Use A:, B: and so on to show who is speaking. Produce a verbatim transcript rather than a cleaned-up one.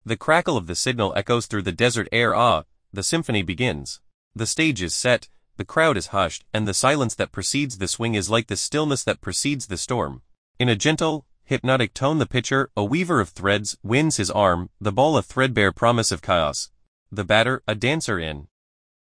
A: The crackle of the signal echoes through the desert air. Ah, the symphony begins. The stage is set, the crowd is hushed, and the silence that precedes the swing is like the stillness that precedes the storm. In a gentle, hypnotic tone, the pitcher, a weaver of threads, winds his arm, the ball a threadbare promise of chaos. The batter, a dancer in